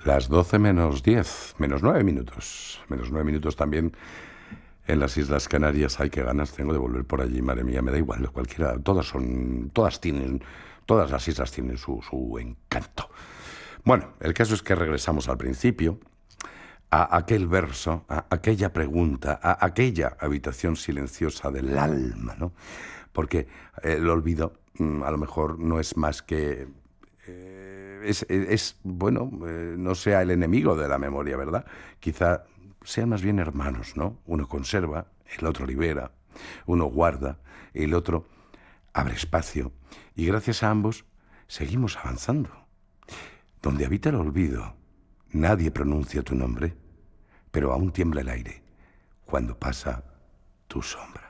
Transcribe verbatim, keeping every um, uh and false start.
Las doce menos diez, menos nueve minutos. Menos nueve minutos también en las Islas Canarias. Ay, qué ganas tengo de volver por allí, madre mía, me da igual, cualquiera. Todas son, todas tienen, todas las islas tienen su, su encanto. Bueno, el caso es que regresamos al principio, a aquel verso, a aquella pregunta, a aquella habitación silenciosa del alma, ¿no? Porque el olvido mm, a lo mejor no es más que eh, es, es- es, bueno, eh, no sea el enemigo de la memoria, ¿verdad? Quizá sean más bien hermanos, ¿no? Uno conserva, el otro libera, uno guarda, el otro abre espacio, y gracias a ambos seguimos avanzando. Donde habita el olvido, nadie pronuncia tu nombre, pero aún tiembla el aire cuando pasa tu sombra.